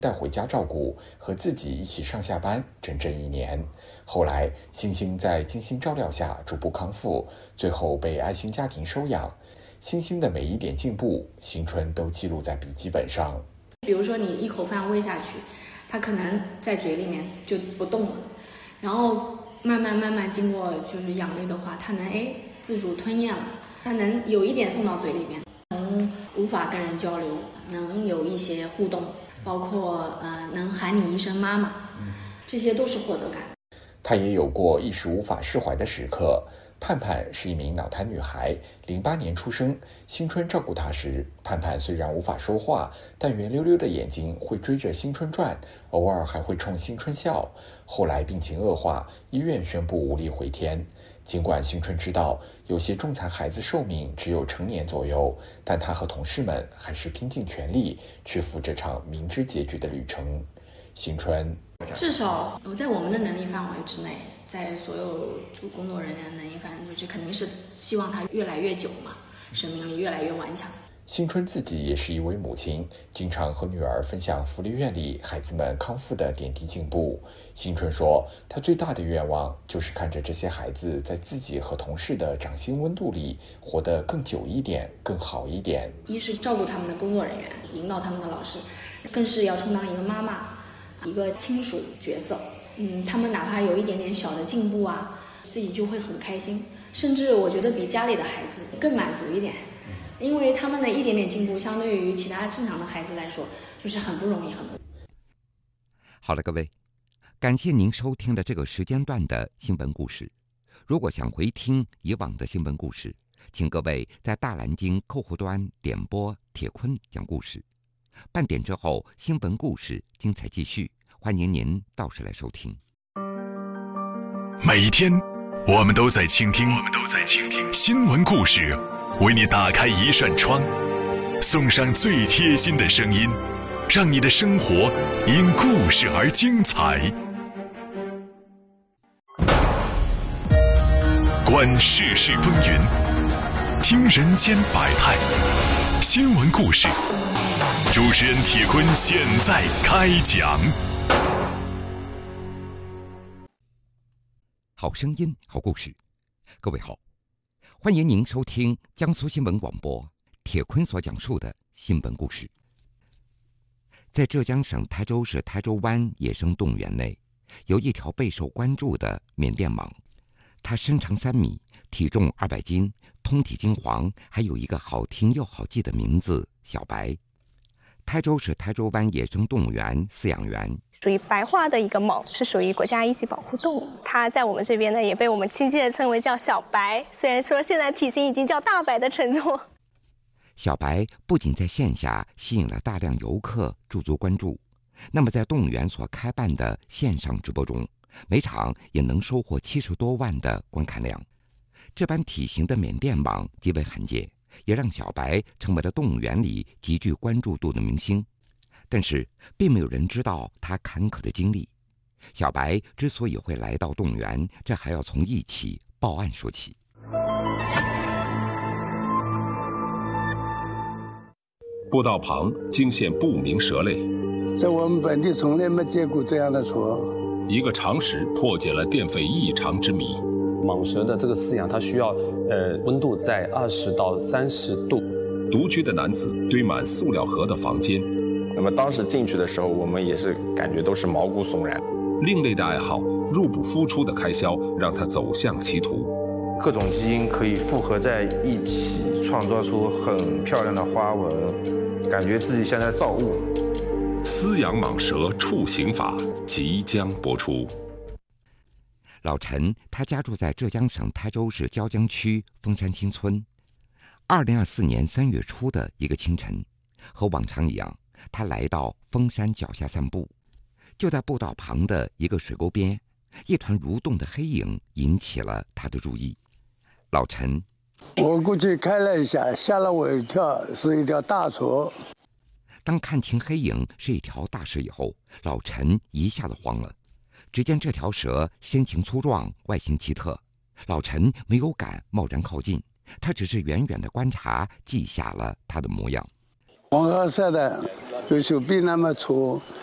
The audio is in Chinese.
带回家照顾，和自己一起上下班整整1年。后来，星星在精心照料下逐步康复，最后被爱心家庭收养。星星的每一点进步，新春都记录在笔记本上。 比如说，你一口饭喂下去，它可能在嘴里面就不动了，然后慢慢经过就是养育的话，它能自主吞咽了，它能有一点送到嘴里面。从无法跟人交流，能有一些互动，包括能喊你一声妈妈，这些都是获得感。 她也有过一时无法释怀的时刻。盼盼是一名脑瘫女孩，08年出生。新春照顾她时，盼盼虽然无法说话，但圆溜溜的眼睛会追着新春转，偶尔还会冲新春笑。后来病情恶化，医院宣布无力回天。尽管新春知道有些重残孩子寿命只有成年左右，但他和同事们还是拼尽全力去赴这场明知结局的旅程。新春至少在我们的能力范围之内，在所有工作人员的能力范围之内，肯定是希望他越来越久嘛，生命力越来越顽强。 新春自己也是一位母亲，经常和女儿分享福利院里孩子们康复的点滴进步。新春说，她最大的愿望就是看着这些孩子在自己和同事的掌心温度里活得更久一点，更好一点。 一是照顾他们的工作人员，引导他们的老师，更是要充当一个妈妈，一个亲属角色。他们哪怕有一点点小的进步啊，自己就会很开心，甚至我觉得比家里的孩子更满足一点。因为他们的一点点进步，相对于其他正常的孩子来说，就是很不容易。 好了，各位，感谢您收听的这个时间段的新闻故事。如果想回听以往的新闻故事，请各位在大蓝鲸客户端点播铁坤讲故事。半点之后，新闻故事精彩继续，欢迎您到时来收听。 每一天，我们都在倾听新闻故事，为你打开一扇窗，送上最贴心的声音，让你的生活因故事而精彩。观世事风云，听人间百态，新闻故事，主持人铁坤现在开讲。 好声音，好故事。各位好，欢迎您收听江苏新闻广播铁坤所讲述的新闻故事。在浙江省台州市台州湾野生动物园内，有一条备受关注的缅甸蟒，它身长3米，体重200斤，通体金黄，还有一个好听又好记的名字小白。台州市台州湾野生动物园饲养员， 属于白化的一个蟒，是属于国家一级保护动物。它在我们这边呢，也被我们亲切地称为叫小白，虽然说现在体型已经叫大白的程度。 小白不仅在线下吸引了大量游客驻足关注，那么在动物园所开办的线上直播中，每场也能收获70多万的观看量。这般体型的缅甸蟒极为罕见，也让小白成为了动物园里极具关注度的明星。但是并没有人知道他坎坷的经历。小白之所以会来到动物园，这还要从一起报案说起。 步道旁惊现不明蛇类， 在我们本地从来没见过这样的蛇。 一个常识破解了电费异常之谜。 蟒蛇的这个饲养，它需要温度在20到30度。 独居的男子堆满塑料盒的房间。 那么当时进去的时候，我们也是感觉都是毛骨悚然。 另类的爱好，入不敷出的开销，让他走向歧途。 各种基因可以复合在一起，创造出很漂亮的花纹，感觉自己像在造物。 饲养蟒蛇处刑法即将播出。 老陈，他家住在浙江省台州市椒江区峰山新村。2024年3月初的一个清晨，和往常一样，他来到峰山脚下散步。就在步道旁的一个水沟边，一团蠕动的黑影引起了他的注意。老陈， 我过去看了一下，吓了我一跳，是一条大蛇。 当看清黑影是一条大蛇以后，老陈一下子慌了。只见这条蛇身形粗壮，外形奇特，老陈没有敢贸然靠近，他只是远远的观察，记下了它的模样。 黄褐色的，有手臂那么粗，